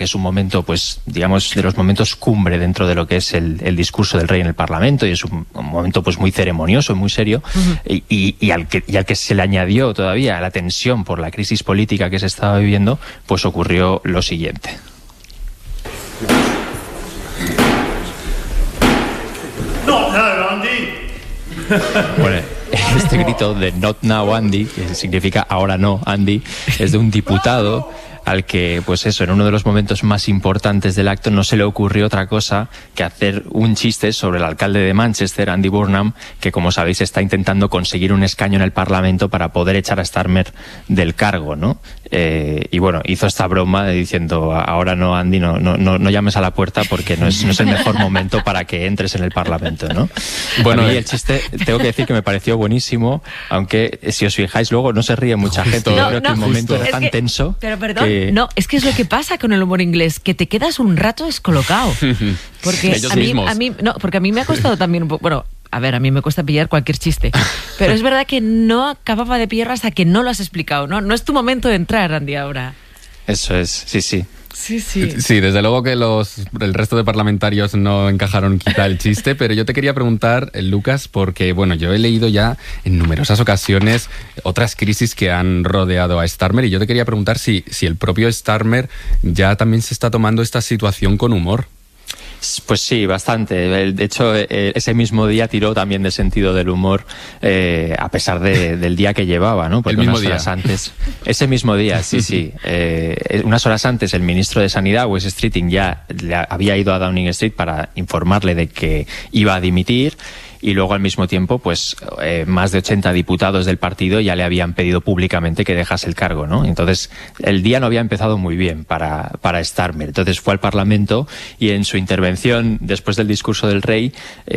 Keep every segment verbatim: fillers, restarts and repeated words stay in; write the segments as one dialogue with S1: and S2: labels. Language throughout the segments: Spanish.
S1: es un momento, pues, digamos, de los momentos cumbre dentro de lo que es el, el discurso del rey en el Parlamento, y es un, un momento, pues, muy ceremonioso, muy serio, uh-huh. y, y, y, al que, y al que se le añadió todavía la tensión por la crisis política que se estaba viviendo, pues ocurrió lo siguiente.
S2: Not now, Andy.
S1: Bueno, este grito de "Not now, Andy", que significa "ahora no, Andy", es de un diputado al que, pues eso, en uno de los momentos más importantes del acto no se le ocurrió otra cosa que hacer un chiste sobre el alcalde de Manchester, Andy Burnham, que, como sabéis, está intentando conseguir un escaño en el Parlamento para poder echar a Starmer del cargo, ¿no? Eh, y bueno, hizo esta broma de diciendo: ahora no, Andy, no, no, no, no llames a la puerta porque no es, no es el mejor momento para que entres en el Parlamento, ¿no? Bueno, a mí el chiste, tengo que decir que me pareció buenísimo, aunque si os fijáis luego no se ríe mucha gente.
S3: No,
S1: Yo creo
S3: no,
S1: que el momento
S3: justo.
S1: era tan
S3: es que,
S1: tenso.
S3: Pero perdón,
S1: que...
S3: no, es que es lo que pasa con el humor inglés, que te quedas un rato descolocado. Porque
S4: Ellos
S3: a mí,
S4: mismos.
S3: a mí, no, porque a mí me ha costado también un poco, bueno, a ver, a mí me cuesta pillar cualquier chiste, pero es verdad que no acababa de pillar hasta que no lo has explicado, ¿no? No es tu momento de entrar, Andy, ahora.
S1: Eso es, sí, sí.
S3: Sí, sí.
S4: Sí, desde luego que los el resto de parlamentarios no encajaron quizá el chiste, pero yo te quería preguntar, Lucas, porque bueno, yo he leído ya en numerosas ocasiones otras crisis que han rodeado a Starmer, y yo te quería preguntar si, si el propio Starmer ya también se está tomando esta situación con humor.
S1: Pues sí, bastante. De hecho, ese mismo día tiró también de sentido del humor, eh, a pesar de, del día que llevaba, ¿no? Porque
S4: el mismo
S1: unas
S4: día.
S1: horas antes, ese mismo día, sí, sí. Eh, unas horas antes, el ministro de Sanidad, Wes Streeting, ya había ido a Downing Street para informarle de que iba a dimitir. Y luego, al mismo tiempo, pues eh, más de ochenta diputados del partido ya le habían pedido públicamente que dejase el cargo, ¿no? Entonces, el día no había empezado muy bien para, para Starmer. Entonces fue al Parlamento y en su intervención, después del discurso del rey,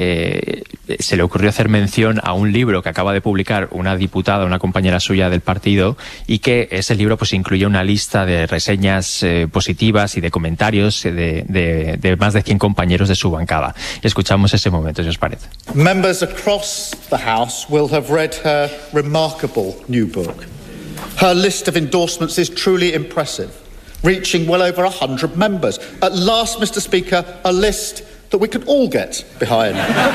S1: eh, se le ocurrió hacer mención a un libro que acaba de publicar una diputada, una compañera suya del partido, y que ese libro pues incluye una lista de reseñas eh, positivas y de comentarios de, de, de más de cien compañeros de su bancada. Escuchamos ese momento, si os parece.
S2: Members across the House will have read her remarkable new book. Her list of endorsements is truly impressive, reaching well over one hundred members. At last, Mister Speaker, a list that we can all get behind.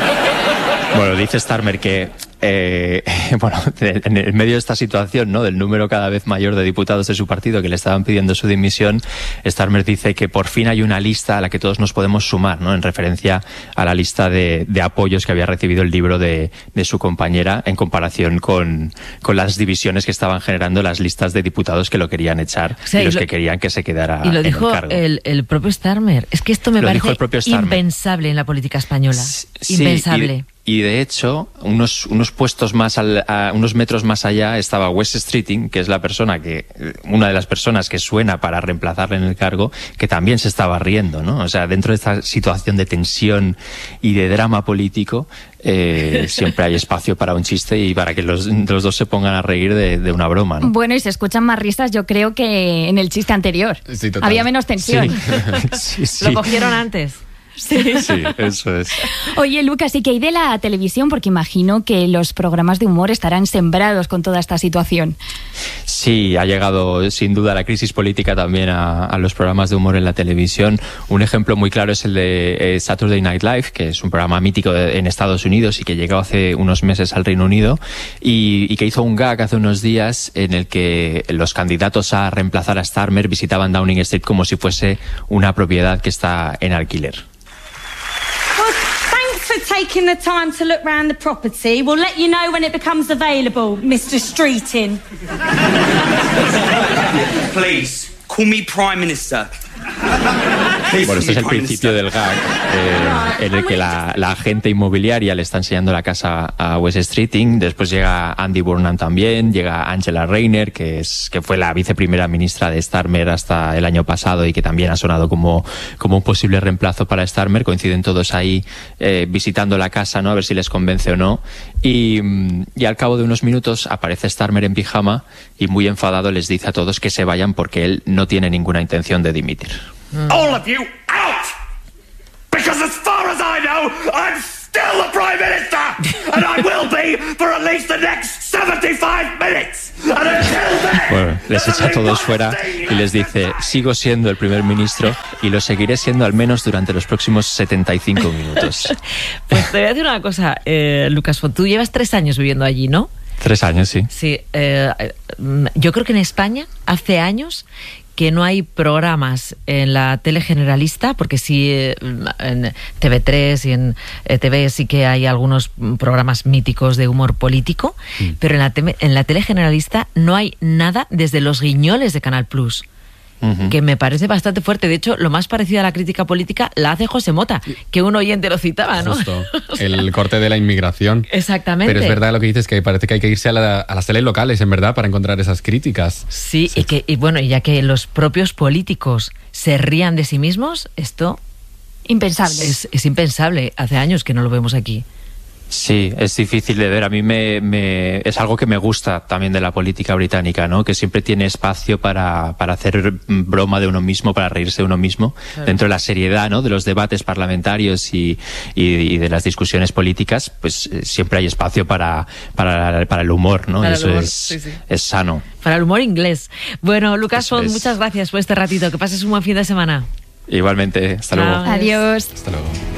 S1: Bueno, dice Starmer que eh, bueno, en el medio de esta situación, ¿no?, del número cada vez mayor de diputados de su partido que le estaban pidiendo su dimisión, Starmer dice que por fin hay una lista a la que todos nos podemos sumar, ¿no?, en referencia a la lista de, de apoyos que había recibido el libro de, de su compañera en comparación con, con las divisiones que estaban generando las listas de diputados que lo querían echar, o sea, y los y lo, que querían que se quedara en el cargo.
S3: Y lo dijo el, el propio Starmer. Es que esto me
S1: lo
S3: parece impensable en la política española.
S1: Sí,
S3: impensable.
S1: Y, Y de hecho, unos, unos puestos más, al, a, unos metros más allá estaba Wes Streeting, que es la persona que, una de las personas que suena para reemplazarle en el cargo, que también se estaba riendo, ¿no? O sea, dentro de esta situación de tensión y de drama político, eh, siempre hay espacio para un chiste y para que los, los dos se pongan a reír de, de una broma, ¿no?
S5: Bueno, y se escuchan más risas, yo creo, que en el chiste anterior.
S4: Sí, total.
S5: Había menos tensión.
S1: Sí. Sí, sí.
S3: Lo cogieron antes.
S5: Sí.
S1: Sí, eso es.
S5: Oye, Lucas, ¿y qué hay de la televisión? Porque imagino que los programas de humor estarán sembrados con toda esta situación.
S1: Sí, ha llegado sin duda la crisis política también a, a los programas de humor en la televisión. Un ejemplo muy claro es el de eh, Saturday Night Live, que es un programa mítico de, en Estados Unidos y que llegó hace unos meses al Reino Unido y, y que hizo un gag hace unos días en el que los candidatos a reemplazar a Starmer visitaban Downing Street como si fuese una propiedad que está en alquiler.
S6: For taking the time to look round the property. We'll let you know when it becomes available, Mister Streeting.
S7: Please, call me Prime Minister.
S1: Bueno, este es el principio del gag, eh, en el que la, la agente inmobiliaria le está enseñando la casa a Wes Streeting. Después llega Andy Burnham también, llega Angela Rayner, que es que fue la viceprimera ministra de Starmer hasta el año pasado y que también ha sonado como, como un posible reemplazo para Starmer. Coinciden todos ahí eh, visitando la casa, ¿no?, a ver si les convence o no. Y, y al cabo de unos minutos aparece Starmer en pijama y muy enfadado les dice a todos que se vayan porque él no tiene ninguna intención de dimitir.
S2: All of you out! Because as far as I know, I'm
S7: still the Prime Minister, and I will be for at least the next seventy-five minutes. And until then,
S1: bueno, les echa a todos fuera y les dice, sigo siendo el primer ministro y lo seguiré siendo al menos durante los próximos setenta y cinco minutos.
S3: Pues te voy a decir una cosa, eh, Lucas Font, tú llevas tres años viviendo allí, ¿no?
S1: Tres años, sí.
S3: Sí, eh, yo creo que en España hace años que no hay programas en la tele generalista, porque sí, en T V tres y en T V sí que hay algunos programas míticos de humor político, mm. pero en la, te- en la tele generalista no hay nada desde Los Guiñoles de Canal Plus. Uh-huh. Que me parece bastante fuerte. De hecho, lo más parecido a la crítica política la hace José Mota, que un oyente lo citaba, ¿no?
S4: Justo, el corte de la inmigración.
S3: Exactamente.
S4: Pero es verdad lo que dices, que parece que hay que irse a, la, a las teles locales, en verdad, para encontrar esas críticas.
S3: Sí,
S4: sí.
S3: Y, que, y bueno, ya que los propios políticos se rían de sí mismos, esto...
S5: Impensable.
S3: Es, es impensable. Hace años que no lo vemos aquí.
S1: Sí, es difícil de ver. A mí me, me es algo que me gusta también de la política británica, ¿no? Que siempre tiene espacio para, para hacer broma de uno mismo, para reírse de uno mismo, claro. Dentro de la seriedad, ¿no? De los debates parlamentarios y, y, y de las discusiones políticas, pues eh, siempre hay espacio para, para, para el humor, ¿no?
S3: Para
S1: Eso
S3: el humor,
S1: es,
S3: sí, sí.
S1: es sano.
S3: Para el humor inglés. Bueno, Lucas Font,
S1: es.
S3: muchas gracias por este ratito. Que pases un buen fin de semana.
S1: Igualmente. Hasta
S3: Chao.
S1: luego.
S5: Adiós.
S4: Hasta luego.